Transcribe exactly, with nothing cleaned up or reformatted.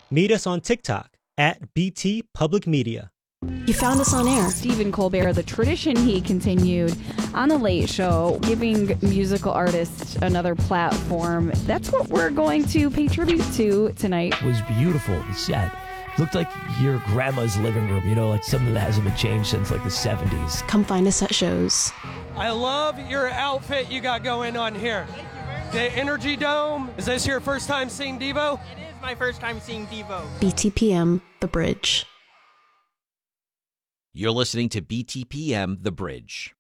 Meet us on TikTok at B T Public Media. You found us on air. Stephen Colbert, the tradition he continued on The Late Show, giving musical artists another platform. That's what we're going to pay tribute to tonight. It was beautiful, the set. Looked like your grandma's living room, you know, like something that hasn't been changed since like the seventies. Come find us at shows. I love your outfit you got going on here. The Energy Dome. Is this your first time seeing Devo? It is my first time seeing Devo. B T P M, The Bridge. You're listening to B T P M, The Bridge.